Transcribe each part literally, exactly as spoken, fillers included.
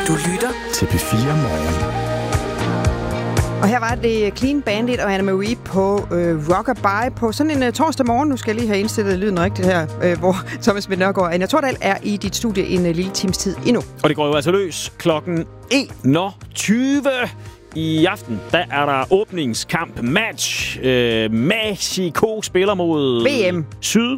Du lytter til P fire Morgen. Og her var det Clean Bandit og Anna Marie på øh, Rockabye på sådan en uh, torsdag morgen. Nu skal jeg lige have indstillet lyden rigtigt her, øh, hvor Thomas Schmidt Nørgaard og Anja Tordal er i dit studie en uh, lille times tid endnu. Og det går jo altså løs klokken enogtyve. I aften, der er der åbningskamp match. Øh, Mexico spiller mod V M.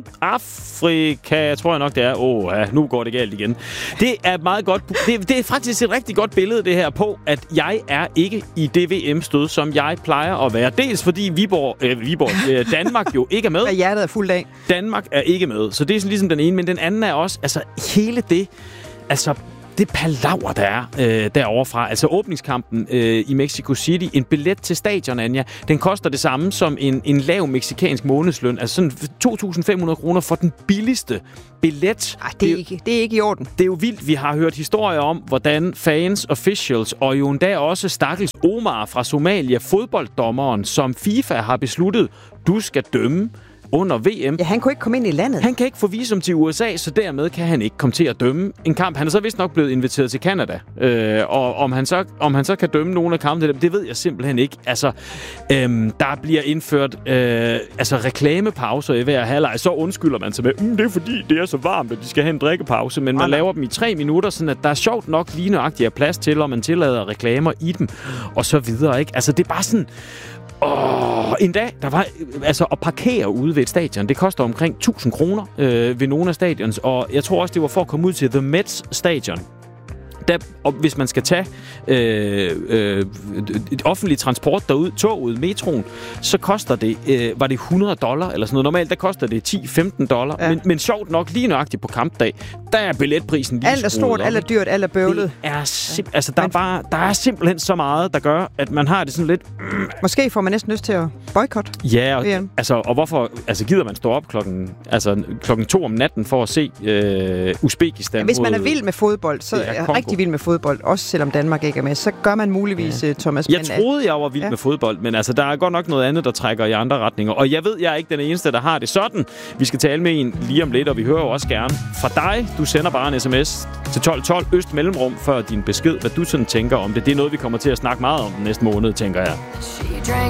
Sydafrika, tror jeg nok det er. Åh, ja, nu går det galt igen. Det er meget godt. Det, det er faktisk et rigtig godt billede, det her, på, at jeg er ikke i det V M-stød, som jeg plejer at være. Dels fordi Viborg, øh, Viborg øh, Danmark jo ikke er med. Og hjertet er fuldt af. Danmark er ikke med. Så det er sådan ligesom den ene. Men den anden er også, altså hele det, altså det palaver, der er øh, derovre fra. Altså åbningskampen øh, i Mexico City. En billet til stadion, Anja, den koster det samme som en, en lav mexicansk månedsløn. Altså sådan to tusind fem hundrede kroner for den billigste billet. Ej, det er, ikke, det er ikke i orden. Det er jo vildt. Vi har hørt historier om, hvordan fans, officials og jo endda også stakkels Omar fra Somalia, fodbolddommeren, som FIFA har besluttet, du skal dømme under V M. Ja, han kunne ikke komme ind i landet. Han kan ikke få visum til U S A, så dermed kan han ikke komme til at dømme en kamp. Han er så vist nok blevet inviteret til Canada. Øh, og om han, så, om han så kan dømme nogle af kampene, det ved jeg simpelthen ikke. Altså, øhm, der bliver indført øh, altså reklamepauser i hver halvleg. Så undskylder man sig med, mm, det er fordi, det er så varmt, at de skal have en drikkepause. Men man laver dem i tre minutter, sådan at der er sjovt nok lige nøjagtigt af plads til, og man tillader reklamer i dem, og så videre, ikke? Altså, det er bare sådan... Åh, en dag, der var altså at parkere ude ved et stadion, det koster omkring tusind kroner øh, ved nogle af stadions, og jeg tror også, det var for at komme ud til The Mets stadion. Der, og hvis man skal tage øh, øh, et offentligt transport derud, toget, metroen, så koster det, øh, var det hundrede dollar eller sådan noget. Normalt, der koster det ti til femten dollar. Ja. Men, men sjovt nok, lige nøjagtigt på kampdag, der er billetprisen lige alt er stort, alt er dyrt, alt er bøvlet. Det er simp- ja. Altså, der, er bare, der er simpelthen så meget, der gør, at man har det sådan lidt... Mm. Måske får man næsten lyst til at boykotte. Ja, og, altså, og hvorfor altså, gider man stå op klokken, altså, klokken to om natten for at se øh, Uzbekistan? Ja, hvis man er vild med fodbold, så er jeg rigtig vild med fodbold, også selvom Danmark ikke er med, så gør man muligvis, ja. Thomas. Jeg troede, jeg var vild ja. med fodbold, men altså, der er godt nok noget andet, der trækker i andre retninger. Og jeg ved, jeg er ikke den eneste, der har det sådan. Vi skal tale med en lige om lidt, og vi hører jo også gerne fra dig. Du sender bare en sms til tolv tolv øst mellemrum før din besked, hvad du sådan tænker om det. Det er noget, vi kommer til at snakke meget om den næste måned, tænker jeg.